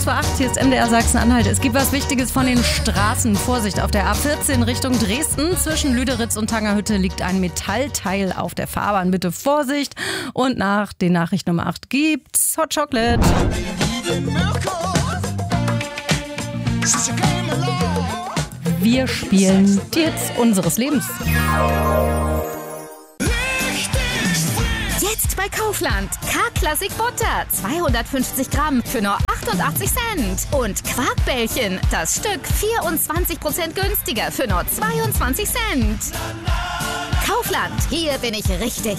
8, hier ist MDR Sachsen-Anhalt. Es gibt was Wichtiges von den Straßen. Vorsicht, auf der A14 Richtung Dresden. Zwischen Lüderitz und Tangerhütte liegt ein Metallteil auf der Fahrbahn. Bitte Vorsicht. Und nach den Nachrichten um 8 gibt's Hot Chocolate. Wir spielen die Hits unseres Lebens. Jetzt bei Kaufland. K-Klassik Butter. 250 Gramm für nur 88 Cent. Und Quarkbällchen. Das Stück 24% günstiger für nur 22 Cent. Kaufland. Hier bin ich richtig.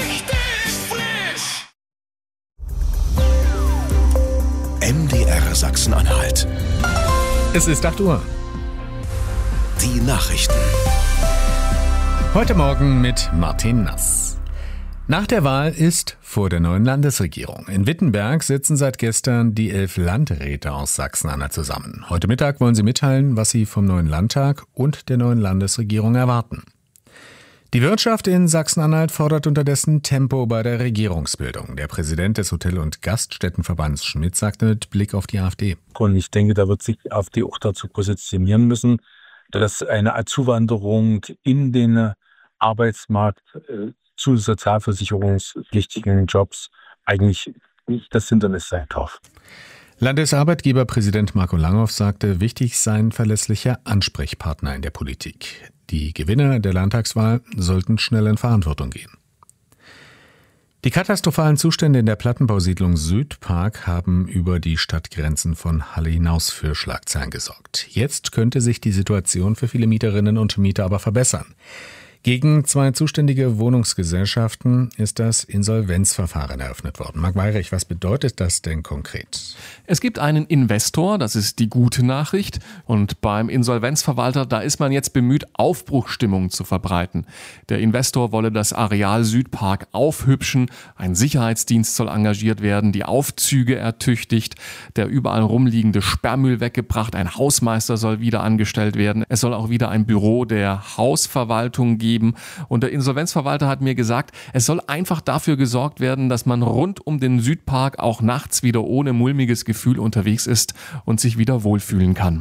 MDR Sachsen-Anhalt. Es ist 8 Uhr. Die Nachrichten. Heute Morgen mit Martin Nass. Nach der Wahl ist vor der neuen Landesregierung. In Wittenberg sitzen seit gestern die 11 Landräte aus Sachsen-Anhalt zusammen. Heute Mittag wollen sie mitteilen, was sie vom neuen Landtag und der neuen Landesregierung erwarten. Die Wirtschaft in Sachsen-Anhalt fordert unterdessen Tempo bei der Regierungsbildung. Der Präsident des Hotel- und Gaststättenverbands Schmidt sagte mit Blick auf die AfD. Und ich denke, da wird sich die AfD auch dazu positionieren müssen, dass eine Zuwanderung in den Arbeitsmarkt zu sozialversicherungspflichtigen Jobs eigentlich nicht das Hindernis sein darf. Landesarbeitgeberpräsident Marco Langhoff sagte, wichtig seien verlässliche Ansprechpartner in der Politik. Die Gewinner der Landtagswahl sollten schnell in Verantwortung gehen. Die katastrophalen Zustände in der Plattenbausiedlung Südpark haben über die Stadtgrenzen von Halle hinaus für Schlagzeilen gesorgt. Jetzt könnte sich die Situation für viele Mieterinnen und Mieter aber verbessern. Gegen 2 zuständige Wohnungsgesellschaften ist das Insolvenzverfahren eröffnet worden. Marc Weyrich, was bedeutet das denn konkret? Es gibt einen Investor, das ist die gute Nachricht. Und beim Insolvenzverwalter, da ist man jetzt bemüht, Aufbruchsstimmung zu verbreiten. Der Investor wolle das Areal Südpark aufhübschen. Ein Sicherheitsdienst soll engagiert werden, die Aufzüge ertüchtigt, der überall rumliegende Sperrmüll weggebracht. Ein Hausmeister soll wieder angestellt werden. Es soll auch wieder ein Büro der Hausverwaltung geben. Und der Insolvenzverwalter hat mir gesagt, es soll einfach dafür gesorgt werden, dass man rund um den Südpark auch nachts wieder ohne mulmiges Gefühl unterwegs ist und sich wieder wohlfühlen kann.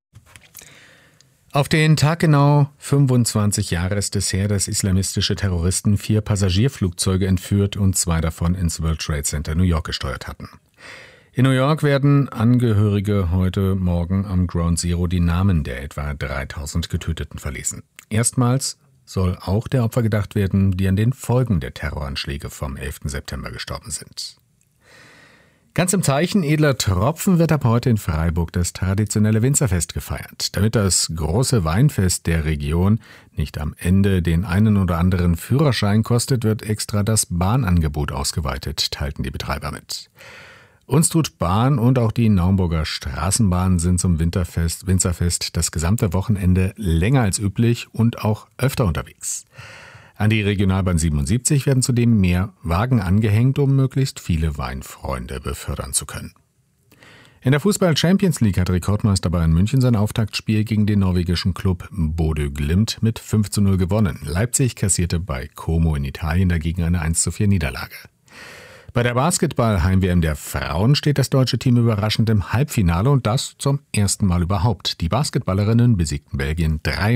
Auf den Tag genau 25 Jahre ist es her, dass islamistische Terroristen 4 Passagierflugzeuge entführt und 2 davon ins World Trade Center New York gesteuert hatten. In New York werden Angehörige heute Morgen am Ground Zero die Namen der etwa 3000 Getöteten verlesen. Erstmals soll auch der Opfer gedacht werden, die an den Folgen der Terroranschläge vom 11. September gestorben sind. Ganz im Zeichen edler Tropfen wird ab heute in Freiburg das traditionelle Winzerfest gefeiert. Damit das große Weinfest der Region nicht am Ende den einen oder anderen Führerschein kostet, wird extra das Bahnangebot ausgeweitet, teilten die Betreiber mit. Unstrut Bahn und auch die Naumburger Straßenbahn sind zum Winzerfest das gesamte Wochenende länger als üblich und auch öfter unterwegs. An die Regionalbahn 77 werden zudem mehr Wagen angehängt, um möglichst viele Weinfreunde befördern zu können. In der Fußball-Champions League hat Rekordmeister Bayern München sein Auftaktspiel gegen den norwegischen Club Bodø Glimt mit 5:0 gewonnen. Leipzig kassierte bei Como in Italien dagegen eine 1:4 Niederlage. Bei der Basketball-Heim-WM der Frauen steht das deutsche Team überraschend im Halbfinale und das zum ersten Mal überhaupt. Die Basketballerinnen besiegten Belgien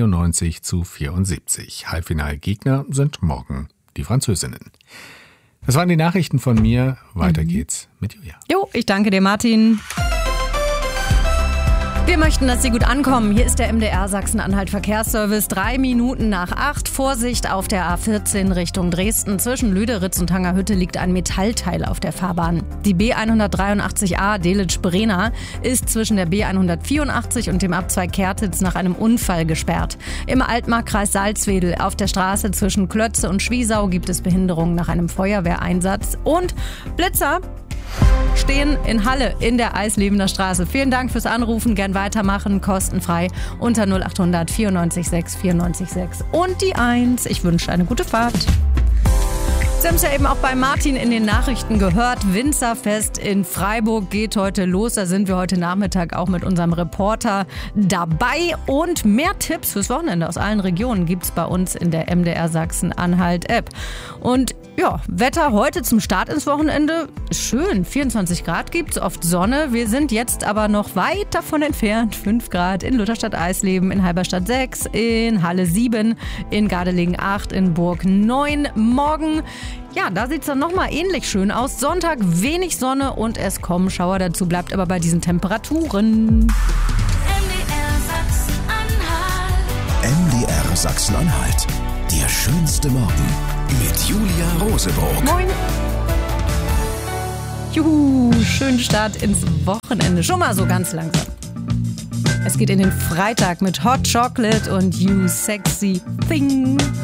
93:74. Halbfinalgegner sind morgen die Französinnen. Das waren die Nachrichten von mir. Weiter geht's mit Julia. Jo, ich danke dir, Martin. Wir möchten, dass Sie gut ankommen. Hier ist der MDR Sachsen-Anhalt Verkehrsservice. 3 Minuten nach 8. Vorsicht auf der A14 Richtung Dresden. Zwischen Lüderitz und Tangerhütte liegt ein Metallteil auf der Fahrbahn. Die B183a Delitzsch-Brena ist zwischen der B184 und dem Abzweig Kertitz nach einem Unfall gesperrt. Im Altmarkkreis Salzwedel auf der Straße zwischen Klötze und Schwiesau gibt es Behinderungen nach einem Feuerwehreinsatz. Und Blitzer stehen in Halle in der Eislebener Straße. Vielen Dank fürs Anrufen, gern weitermachen, kostenfrei unter 0800 94 6 94 6 und die 1. Ich wünsche eine gute Fahrt. Sie haben es ja eben auch bei Martin in den Nachrichten gehört. Winzerfest in Freiburg geht heute los. Da sind wir heute Nachmittag auch mit unserem Reporter dabei. Und mehr Tipps fürs Wochenende aus allen Regionen gibt es bei uns in der MDR Sachsen-Anhalt-App. Und ja, Wetter heute zum Start ins Wochenende. Schön, 24 Grad gibt's, oft Sonne. Wir sind jetzt aber noch weit davon entfernt. 5 Grad in Lutherstadt-Eisleben, in Halberstadt 6, in Halle 7, in Gardelegen 8, in Burg 9. Morgen, ja, da sieht's dann nochmal ähnlich schön aus. Sonntag wenig Sonne und es kommen Schauer dazu. Bleibt aber bei diesen Temperaturen. MDR Sachsen-Anhalt. Der schönste Morgen mit Julia Roseburg. Moin. Juhu, schönen Start ins Wochenende. Schon mal so ganz langsam. Es geht in den Freitag mit Hot Chocolate und You Sexy Thing.